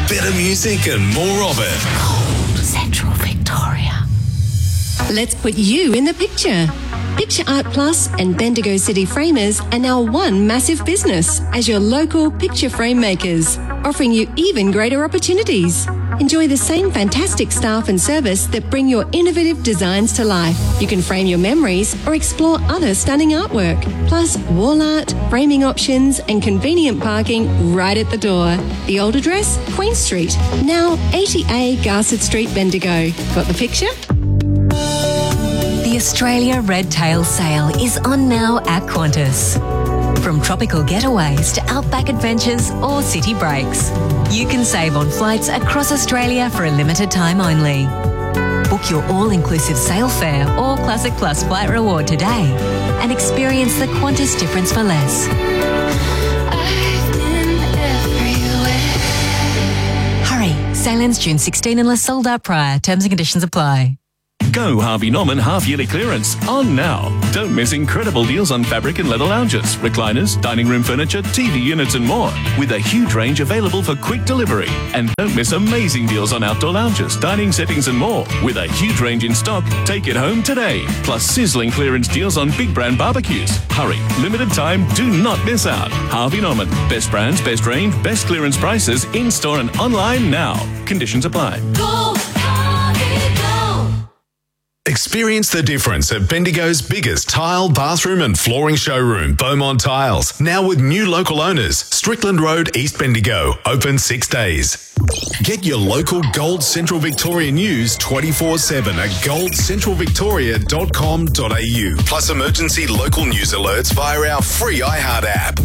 Better music and more of it. Central Victoria. Let's put you in the picture. Picture Art Plus and Bendigo City Framers are now one massive business as your local picture frame makers, offering you even greater opportunities. Enjoy the same fantastic staff and service that bring your innovative designs to life. You can frame your memories or explore other stunning artwork, plus wall art, framing options and convenient parking right at the door. The old address, Queen Street, now 80A Garsett Street, Bendigo. Got the picture? The Australia Red Tail Sale is on now at Qantas. From tropical getaways to outback adventures or city breaks, you can save on flights across Australia for a limited time only. Book your all-inclusive sale fare or Classic Plus flight reward today and experience the Qantas difference for less. I've been everywhere. Hurry, sale ends June 16 unless sold out prior. Terms and conditions apply. Go Harvey Norman half-yearly clearance on now. Don't miss incredible deals on fabric and leather lounges, recliners, dining room furniture, TV units and more, with a huge range available for quick delivery. And don't miss amazing deals on outdoor lounges, dining settings and more, with a huge range in stock. Take it home today. Plus sizzling clearance deals on big brand barbecues. Hurry, limited time, do not miss out. Harvey Norman, best brands, best range, best clearance prices, in-store and online now. Conditions apply. Go, Harvey, go. Experience the difference at Bendigo's biggest tile, bathroom and flooring showroom, Beaumont Tiles. Now with new local owners, Strickland Road, East Bendigo, open 6 days. Get your local Gold Central Victoria news 24/7 at goldcentralvictoria.com.au. Plus emergency local news alerts via our free iHeart app.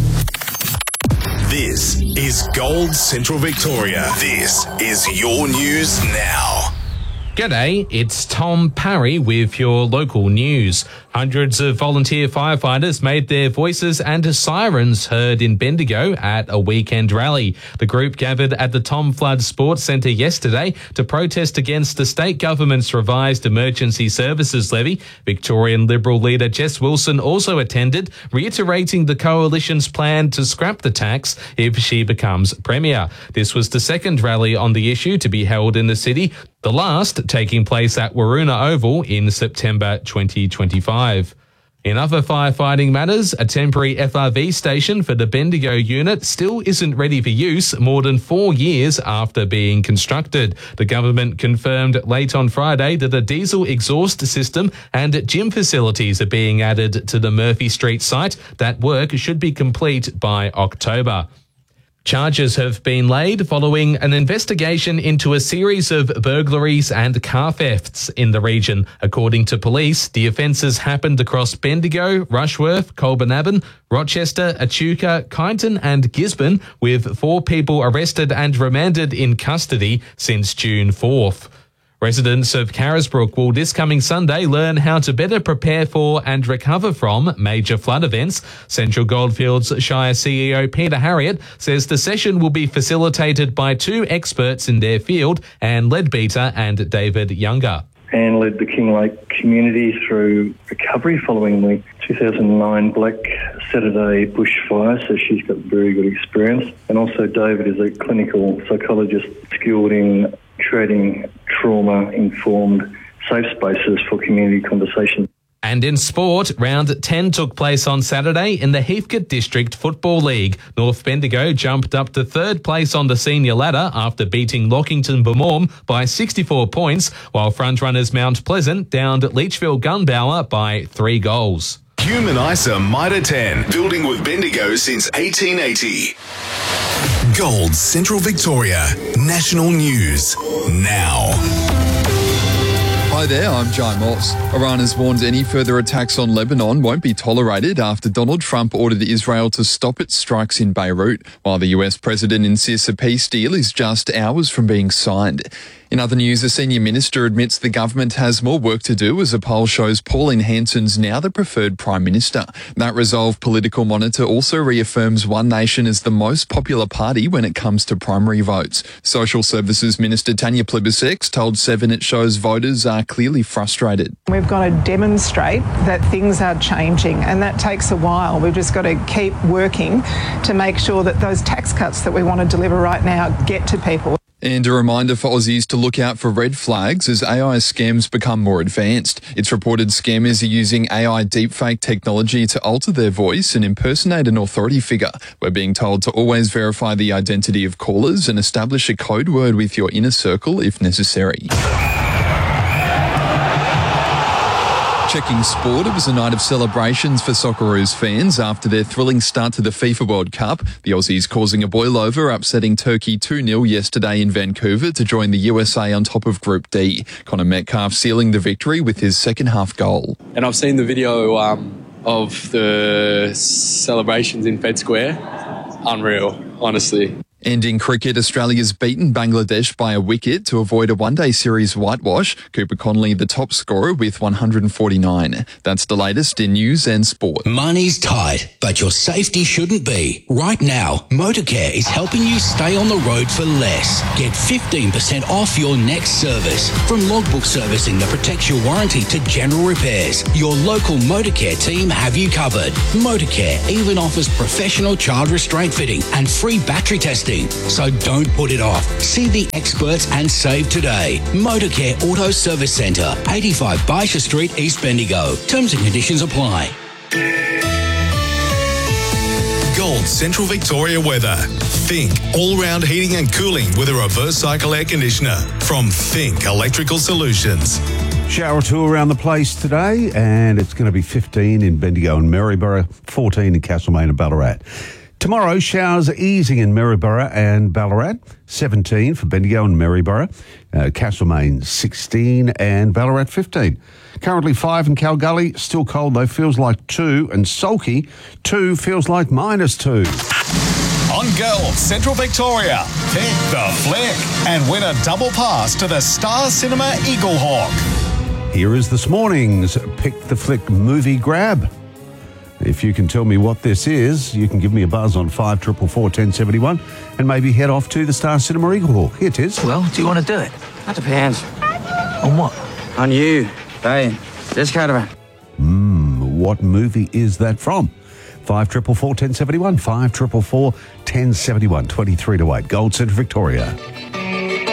This is Gold Central Victoria. This is your news now. G'day, it's Tom Parry with your local news. Hundreds of volunteer firefighters made their voices and sirens heard in Bendigo at a weekend rally. The group gathered at the Tom Flood Sports Centre yesterday to protest against the state government's revised emergency services levy. Victorian Liberal leader Jess Wilson also attended, reiterating the coalition's plan to scrap the tax if she becomes Premier. This was the second rally on the issue to be held in the city, the last taking place at Waroona Oval in September 2025. In other firefighting matters, a temporary FRV station for the Bendigo unit still isn't ready for use more than 4 years after being constructed. The government confirmed late on Friday that a diesel exhaust system and gym facilities are being added to the Murphy Street site. That work should be complete by October. Charges have been laid following an investigation into a series of burglaries and car thefts in the region. According to police, the offences happened across Bendigo, Rushworth, Colbinaban, Rochester, Echuca, Kyneton and Gisborne, with 4 people arrested and remanded in custody since June 4th. Residents of Carisbrook will this coming Sunday learn how to better prepare for and recover from major flood events. Central Goldfields Shire CEO Peter Harriott says the session will be facilitated by 2 experts in their field, Anne Leadbeater and David Younger. Anne led the Kinglake community through recovery following the 2009 Black Saturday bushfire, so she's got very good experience. And also David is a clinical psychologist skilled in creating trauma-informed safe spaces for community conversation. And in sport, round 10 took place on Saturday in the Heathcote District Football League. North Bendigo jumped up to 3rd place on the senior ladder after beating Lockington Bemorm by 64 points, while frontrunners Mount Pleasant downed Leachville Gunbower by 3 goals. Human ISA Mitre 10, building with Bendigo since 1880. Gold Central Victoria, national news now. Hi there, I'm Jai Moss. Iran has warned any further attacks on Lebanon won't be tolerated after Donald Trump ordered Israel to stop its strikes in Beirut, while the US president insists a peace deal is just hours from being signed. In other news, a senior minister admits the government has more work to do as a poll shows Pauline Hanson's now the preferred Prime Minister. That Resolve political monitor also reaffirms One Nation as the most popular party when it comes to primary votes. Social Services Minister Tanya Plibersek told Seven it shows voters are clearly frustrated. We've got to demonstrate that things are changing, and that takes a while. We've just got to keep working to make sure that those tax cuts that we want to deliver right now get to people. And a reminder for Aussies to look out for red flags as AI scams become more advanced. It's reported scammers are using AI deepfake technology to alter their voice and impersonate an authority figure. We're being told to always verify the identity of callers and establish a code word with your inner circle if necessary. Checking sport, it was a night of celebrations for Socceroos fans after their thrilling start to the FIFA World Cup. The Aussies causing a boil-over, upsetting Turkey 2-0 yesterday in Vancouver to join the USA on top of Group D. Connor Metcalf sealing the victory with his second-half goal. And I've seen the video of the celebrations in Fed Square. Unreal, honestly. And in cricket, Australia's beaten Bangladesh by a wicket to avoid a one-day series whitewash. Cooper Connolly, the top scorer, with 149. That's the latest in news and sport. Money's tight, but your safety shouldn't be. Right now, Motorcare is helping you stay on the road for less. Get 15% off your next service. From logbook servicing that protects your warranty to general repairs, your local Motorcare team have you covered. Motorcare even offers professional child restraint fitting and free battery testing. So don't put it off. See the experts and save today. Motorcare Auto Service Centre, 85 Baisha Street, East Bendigo. Terms and conditions apply. Gold Central Victoria weather. Think all-round heating and cooling with a reverse cycle air conditioner from Think Electrical Solutions. Shower or two around the place today, and it's going to be 15 in Bendigo and Maryborough, 14 in Castlemaine and Ballarat. Tomorrow, showers easing in Maryborough and Ballarat, 17 for Bendigo and Maryborough, Castlemaine 16 and Ballarat 15. Currently 5 in Kalgoorlie, still cold though, feels like 2, and sulky, 2 feels like -2. On Gold Central Victoria, pick the flick and win a double pass to the Star Cinema Eaglehawk. Here is this morning's Pick the Flick movie grab. If you can tell me what this is, you can give me a buzz on 5444 1071 and maybe head off to the Star Cinema Eaglehawk. Here it is. Well, do you want to do it? That depends. On what? On you, Diane. This caravan. What movie is that from? 5444 1071, 5444 1071, 23 to 8. Gold Central Victoria.